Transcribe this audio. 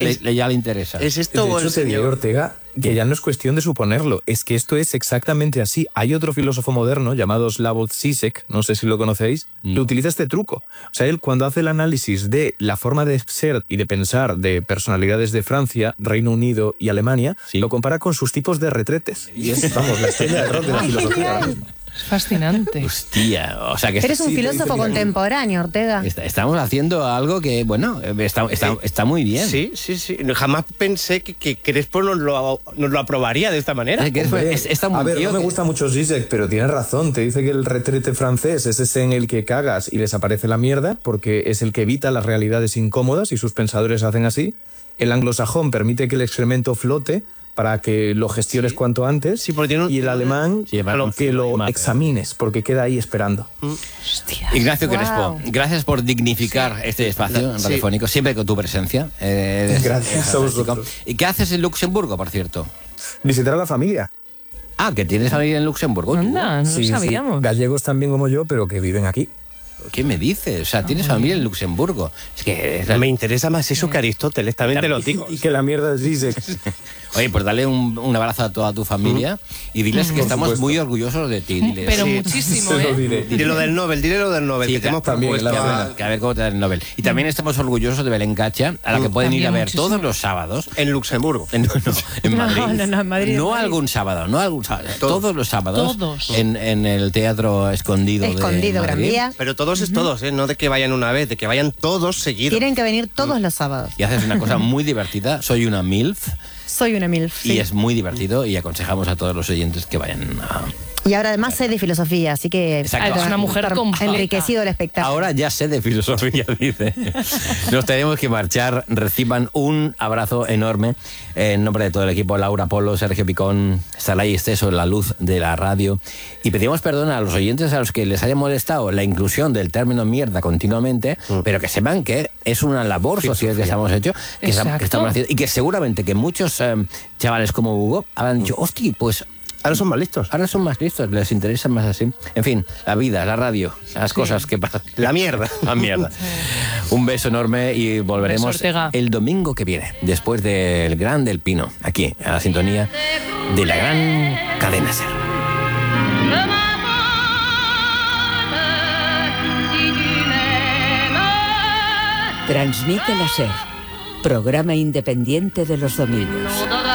ya le interesa. ¿Es esto De o hecho, el te diré, señor? Ortega, que ya no es cuestión de suponerlo, es que esto es exactamente así. Hay otro filósofo moderno llamado Slavoj Žižek, no sé si lo conocéis, que utiliza este truco. O sea, él cuando hace el análisis de la forma de ser y de pensar de personalidades de Francia, Reino Unido y Alemania, lo compara con sus tipos de retretes. Y es, vamos, la estrella de rock de la filosofía. Fascinante. Hostia, o sea que Eres un filósofo contemporáneo, Ortega. estamos haciendo algo que, bueno, está muy bien. Sí. Jamás pensé que Crespo nos lo aprobaría de esta manera. Hombre, Está muy a ver, tío no me que- gusta mucho Zizek, pero tienes razón. Te dice que el retrete francés es ese en el que cagas y desaparece la mierda, porque es el que evita las realidades incómodas y sus pensadores hacen así. El anglosajón permite que el excremento flote para que lo gestiones cuanto antes. Sí, porque tiene un- y el alemán Sí, que lo imagen. examines, porque queda ahí esperando. Ignacio Wow. Crespo, gracias por dignificar este espacio radiofónico, siempre con tu presencia. Gracias a vosotros. ¿Y qué haces en Luxemburgo, por cierto? Visitar a la familia. Ah, que tienes familia en Luxemburgo. ¿tú? Anda, no Sí, lo sí. sabíamos. Gallegos también como yo, pero que viven aquí. ¿Qué me dices? O sea, tienes familia en Luxemburgo. Es que Me interesa más eso que Aristóteles, también te lo digo. Y que la mierda es Zizek. Oye, pues dale un abrazo a toda tu familia y diles que estamos supuesto. muy orgullosos de ti. Diles. Pero Sí. muchísimo, Se lo ¿eh? diré. Dile lo del Nobel, Sí, que te hemos también, propuesto. la que a ver cómo te dan el Nobel. Y también estamos orgullosos de Belén Cacha, a la que pueden ir a También ver muchísimo. todos los sábados. En Luxemburgo. En Madrid. No, en Madrid. No algún sábado, no algún sábado. Todos los sábados. Todos. En el Teatro Escondido. Escondido, de Gran Madrid. Vía. Pero todos es todos, ¿eh? No de que vayan una vez, de que vayan todos seguidos. Tienen que venir todos los sábados. Y haces una cosa muy divertida. Soy una MILF. Soy una MILF. Y sí. es muy divertido y aconsejamos a todos los oyentes que vayan a... Y ahora además sé de filosofía, así que Exacto. Es una mujer completa. enriquecido el espectáculo. Ahora ya sé de filosofía, dice. Nos tenemos que marchar. Reciban un abrazo enorme en nombre de todo el equipo. Laura Polo, Sergio Picón, Salai Esteso, la luz de la radio. Y pedimos perdón a los oyentes a los que les haya molestado la inclusión del término mierda continuamente, pero que sepan que es una labor social que estamos hecho, que Exacto. estamos haciendo, y que seguramente que muchos chavales como Hugo habrán dicho, hostia, pues... Ahora son más listos. Ahora son más listos, les interesa más así. En fin, la vida, la radio, las cosas que pasan. La mierda. La mierda. Un beso enorme y volveremos Beso, Ortega. el domingo que viene, después del Gran del Pino, aquí, a la sintonía de la gran cadena SER. Transmite la SER, programa independiente de los domingos.